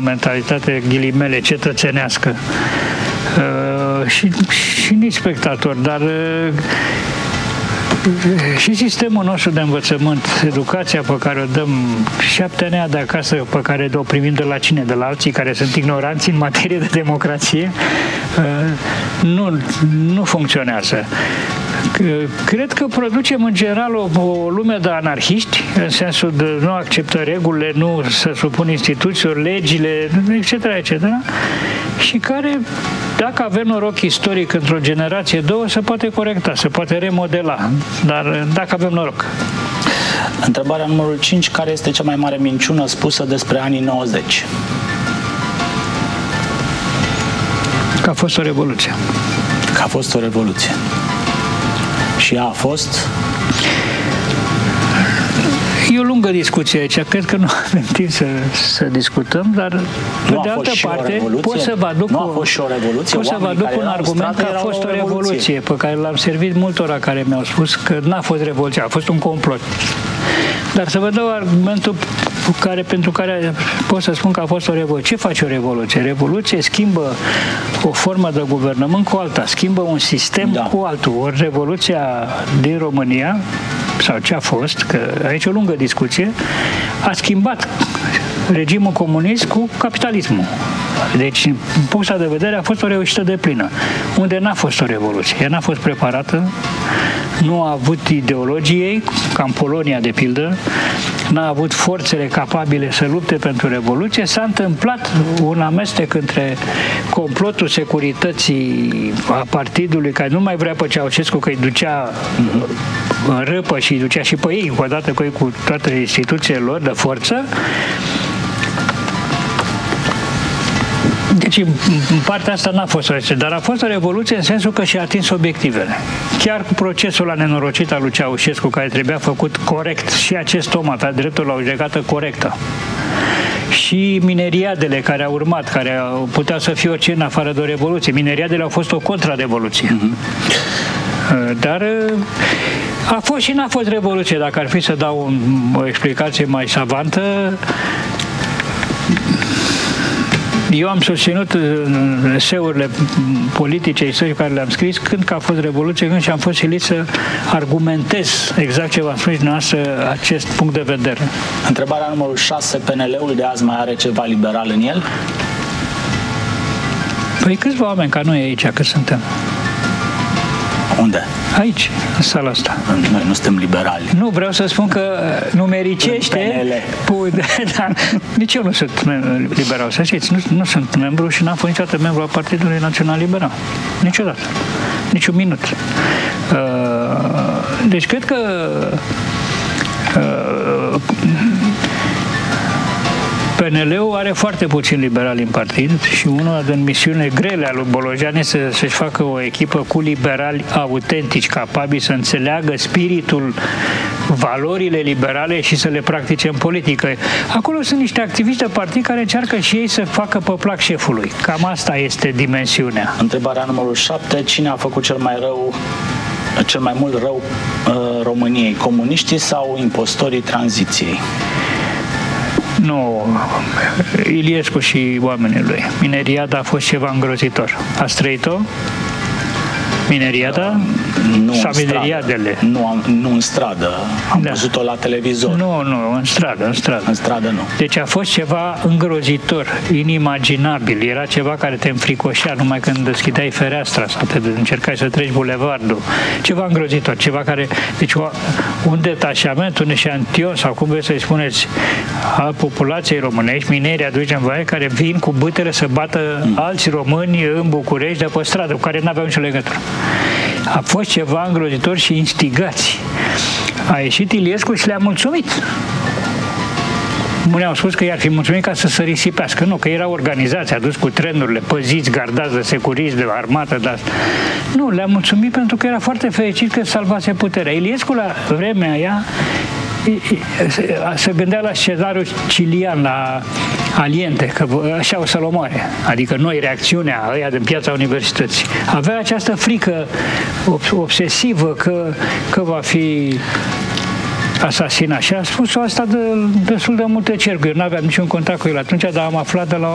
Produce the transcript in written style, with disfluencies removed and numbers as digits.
mentalitate, ghilimele, cetățenească și nici spectator, dar și sistemul nostru de învățământ, educația pe care o dăm, 7 ani de acasă pe care o primim de la cine? De la alții care sunt ignoranți în materie de democrație, nu funcționează. Cred că producem în general o lume de anarhiști, în sensul de nu acceptă regulile, nu se supun instituțiilor, legile, etc., etc., și care, dacă avem noroc istoric într-o generație, două, se poate corecta, se poate remodela, dar dacă avem noroc. Întrebarea numărul 5. Care este cea mai mare minciună spusă despre anii 90? Că a fost o revoluție. Că a fost o revoluție. Și ea a fost? E o lungă discuție aici. Cred că nu avem timp să discutăm, dar pe de altă parte pot să vă aduc un argument că a fost o revoluție pe care l-am servit multora care mi-au spus că n-a fost revoluție, a fost un complot. Dar să vă dau argumentul pentru care pot să spun că a fost o revoluție. Ce face o revoluție? Revoluție schimbă o formă de guvernământ cu alta, schimbă un sistem cu altul. Ori revoluția din România, sau ce a fost, că aici e o lungă discuție, a schimbat regimul comunist cu capitalismul. Deci, din punctul de vedere, a fost o reușită deplină, unde n-a fost o revoluție. Ea n-a fost preparată, nu a avut ideologie, ca în Polonia, de pildă, n-a avut forțele capabile să lupte pentru revoluție. S-a întâmplat un amestec între complotul securității a partidului, care nu mai vrea pe Ceaușescu, că îi ducea în râpă și îi ducea și pe ei, odată cu ei, cu toate instituțiile lor de forță. Deci, în partea asta n-a fost o revoluție, dar a fost o revoluție în sensul că și-a atins obiectivele. Chiar cu procesul la nenorocit al lui Ceaușescu, care trebuia făcut corect, și acest om avea dreptul la o judecată corectă. Și mineriadele care au urmat, care puteau să fie orice în afară de o revoluție. Mineriadele au fost o contrarevoluție. Dar a fost și n-a fost revoluție. Dacă ar fi să dau o explicație mai savantă, eu am susținut în eseurile politice, istorice care le-am scris, când că a fost revoluție, când și am fost silit să argumentez exact ce v-am spus dumneavoastră, acest punct de vedere. Întrebarea numărul 6. PNL-ul de azi mai are ceva liberal în el? Păi câțiva oameni, ca noi aici, că suntem. Unde? Aici, în sala asta. Noi nu suntem liberali. Nu, vreau să spun că numericește... Dar nici eu nu sunt liberal, să știți. Nu sunt membru și n-am fost niciodată membru al Partidului Național Liberal. Niciodată. Nici un minut. Deci cred că PNL-ul are foarte puțin liberali în partid și una din misiunile grele a lui Bolojan este să-și facă o echipă cu liberali autentici, capabili să înțeleagă spiritul, valorile liberale și să le practice în politică. Acolo sunt niște activiști de partid care încearcă și ei să facă pe plac șefului. Cam asta este dimensiunea. Întrebarea numărul 7. Cine a făcut cel mai mult rău României? Comuniștii sau impostorii tranziției? Nu, Iliescu și oamenii lui. Mineriada a fost ceva îngrozitor. Ați trăit-o? Mineriada? Nu sau în mineriadele? Nu în stradă. Am văzut-o la televizor. Nu, în stradă. În stradă nu. Deci a fost ceva îngrozitor, inimaginabil. Era ceva care te înfricoșea numai când deschideai fereastra sau te încercai să treci bulevardul. Ceva îngrozitor, ceva care... Deci un detașament, un eșantion, sau cum vreți să-i spuneți, al populației românești, mineri aduși în vaie, care vin cu bâtele să bată alți români în București de pe stradă, cu care n-aveau nicio legătură. A fost ceva îngrozitor și instigați. A ieșit Iliescu și le-a mulțumit. Unii au spus că i-ar fi mulțumit ca să se risipească. Nu, că erau organizați, adus cu trenurile, păziți, gardați de securiști, de armată, dar... Nu, le-a mulțumit pentru că era foarte fericit că salvase puterea. Iliescu, la vremea aia, se gândea la scenariul cilian, la Aliente, că așa o să-l omoare. Adică noi, reacțiunea ăia din Piața Universității. Avea această frică obsesivă că va fi asasinat. Și a spus-o asta de destul de multe cercuri. Eu n-aveam niciun contact cu el atunci, dar am aflat de la